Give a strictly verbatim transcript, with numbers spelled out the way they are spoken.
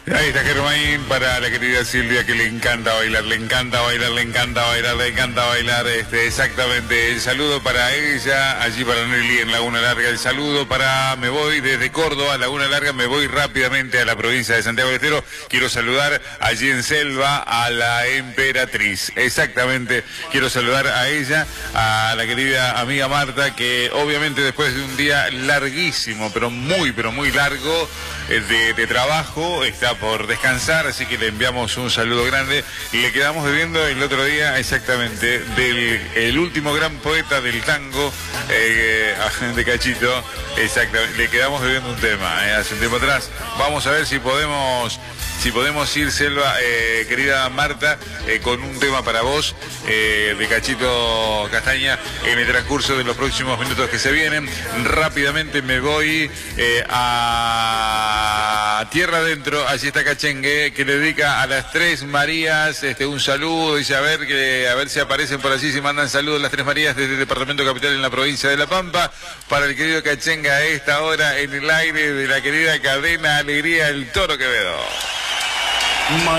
Ahí está Germain para la querida Silvia, que le encanta bailar, le encanta bailar, le encanta bailar, le encanta bailar, este, exactamente. El saludo para ella, allí para Nelly en Laguna Larga. El saludo para, me voy desde Córdoba, Laguna Larga, me voy rápidamente a la provincia de Santiago del Estero. Quiero saludar allí en Selva a la Emperatriz. Exactamente, quiero saludar a ella, a la querida amiga Marta, que obviamente después de un día larguísimo, pero muy, pero muy largo de, de trabajo, está por descansar, así que le enviamos un saludo grande y le quedamos debiendo el otro día exactamente del el último gran poeta del tango eh, de Cachito, exactamente, le quedamos debiendo un tema eh, hace un tiempo atrás. Vamos a ver si podemos si podemos ir, Selva, eh, querida Marta, eh, con un tema para vos eh, de Cachito Castaña en el transcurso de los próximos minutos que se vienen. Rápidamente me voy eh, a Tierra Adentro. Allí está Cachengue, que le dedica a las Tres Marías este, un saludo. Dice a ver, que, a ver si aparecen por allí, si mandan saludos las Tres Marías desde el Departamento Capital en la provincia de La Pampa. Para el querido Cachengue a esta hora en el aire de la querida cadena Alegría, el Toro Quevedo.